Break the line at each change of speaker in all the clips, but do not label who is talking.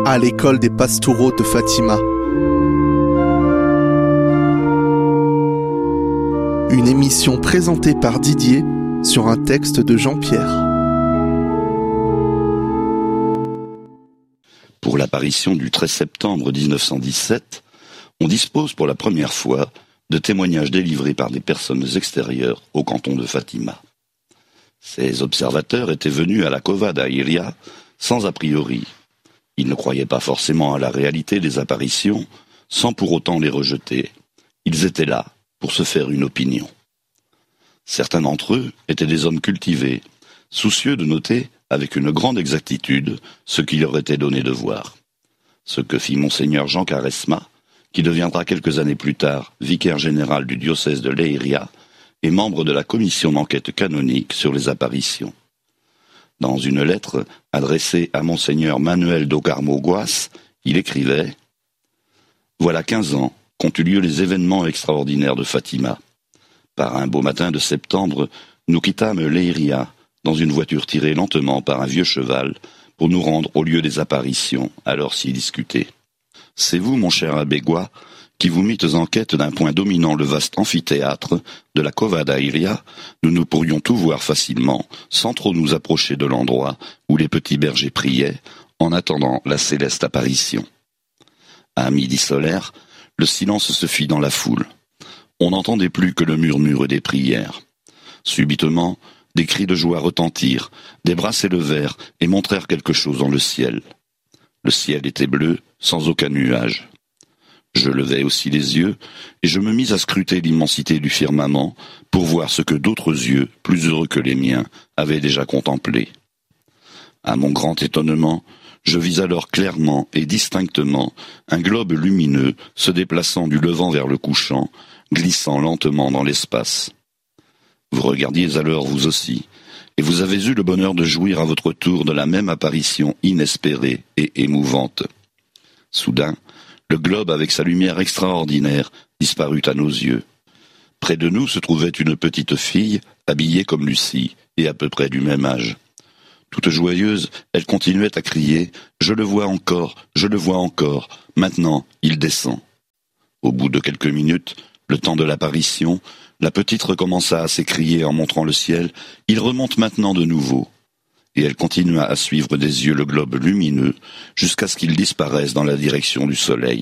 à l'école des Pastoureaux de Fatima. Une émission présentée par Didier sur un texte de Jean-Pierre.
Pour l'apparition du 13 septembre 1917, on dispose pour la première fois de témoignages délivrés par des personnes extérieures au canton de Fatima. Ces observateurs étaient venus à la Cova da Iria sans a priori. Ils ne croyaient pas forcément à la réalité des apparitions, sans pour autant les rejeter. Ils étaient là pour se faire une opinion. Certains d'entre eux étaient des hommes cultivés, soucieux de noter avec une grande exactitude ce qu'il leur était donné de voir. Ce que fit Monseigneur Jean Quaresma, qui deviendra quelques années plus tard vicaire général du diocèse de Leiria et membre de la commission d'enquête canonique sur les apparitions. Dans une lettre adressée à Monseigneur Manuel do Carmo Guas, il écrivait « Voilà 15 ans qu'ont eu lieu les événements extraordinaires de Fatima. Par un beau matin de septembre, nous quittâmes Leiria dans une voiture tirée lentement par un vieux cheval pour nous rendre au lieu des apparitions, alors si discutées. C'est vous, mon cher abbé Gua, qui vous mites en quête d'un point dominant le vaste amphithéâtre de la Cova da Iria, nous pourrions tout voir facilement, sans trop nous approcher de l'endroit où les petits bergers priaient, en attendant la céleste apparition. À midi solaire, le silence se fit dans la foule. On n'entendait plus que le murmure des prières. Subitement, des cris de joie retentirent, des bras s'élevèrent et montrèrent quelque chose dans le ciel. Le ciel était bleu, sans aucun nuage. Je levai aussi les yeux, et je me mis à scruter l'immensité du firmament pour voir ce que d'autres yeux, plus heureux que les miens, avaient déjà contemplé. À mon grand étonnement, je vis alors clairement et distinctement un globe lumineux se déplaçant du levant vers le couchant, glissant lentement dans l'espace. Vous regardiez alors vous aussi, et vous avez eu le bonheur de jouir à votre tour de la même apparition inespérée et émouvante. Soudain, le globe avec sa lumière extraordinaire disparut à nos yeux. Près de nous se trouvait une petite fille, habillée comme Lucie, et à peu près du même âge. Toute joyeuse, elle continuait à crier « Je le vois encore, maintenant, il descend ». Au bout de quelques minutes, le temps de l'apparition, la petite recommença à s'écrier en montrant le ciel « Il remonte maintenant de nouveau ». Et elle continua à suivre des yeux le globe lumineux jusqu'à ce qu'il disparaisse dans la direction du soleil.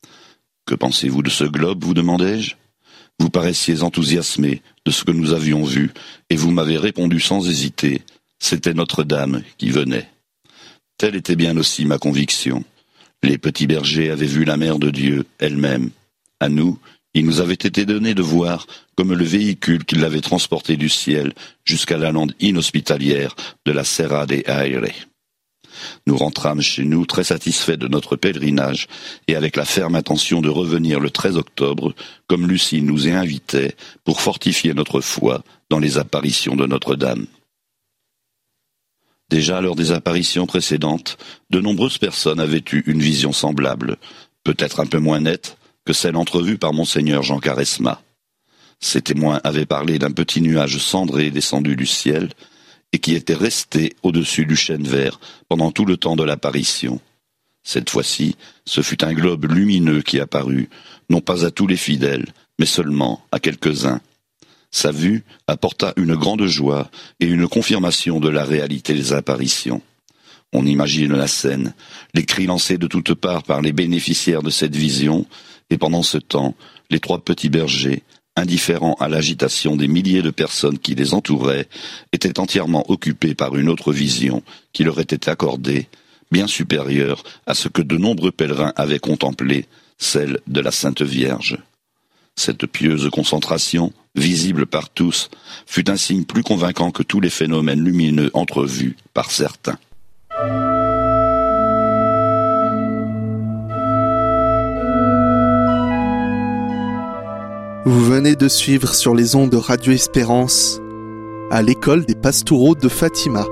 « Que pensez-vous de ce globe ?» vous demandai-je. Vous paraissiez enthousiasmé de ce que nous avions vu, et vous m'avez répondu sans hésiter, c'était Notre-Dame qui venait. Telle était bien aussi ma conviction. Les petits bergers avaient vu la Mère de Dieu elle-même. À nous, il nous avait été donné de voir comme le véhicule qui l'avait transporté du ciel jusqu'à la lande inhospitalière de la Serra de Aire. Nous rentrâmes chez nous très satisfaits de notre pèlerinage et avec la ferme intention de revenir le 13 octobre, comme Lucie nous y invitait, pour fortifier notre foi dans les apparitions de Notre-Dame. Déjà lors des apparitions précédentes, de nombreuses personnes avaient eu une vision semblable, peut-être un peu moins nette, que celle entrevue par Monseigneur Jean Quaresma. Ces témoins avaient parlé d'un petit nuage cendré descendu du ciel et qui était resté au-dessus du chêne vert pendant tout le temps de l'apparition. Cette fois-ci, ce fut un globe lumineux qui apparut, non pas à tous les fidèles, mais seulement à quelques-uns. Sa vue apporta une grande joie et une confirmation de la réalité des apparitions. On imagine la scène, les cris lancés de toutes parts par les bénéficiaires de cette vision, et pendant ce temps, les trois petits bergers, indifférents à l'agitation des milliers de personnes qui les entouraient, étaient entièrement occupés par une autre vision qui leur était accordée, bien supérieure à ce que de nombreux pèlerins avaient contemplé, celle de la Sainte Vierge. Cette pieuse concentration, visible par tous, fut un signe plus convaincant que tous les phénomènes lumineux entrevus par certains.
Vous venez de suivre sur les ondes de Radio Espérance à l'école des Pastoureaux de Fatima.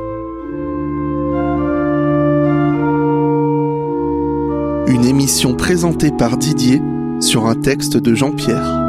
Une émission présentée par Didier sur un texte de Jean-Pierre.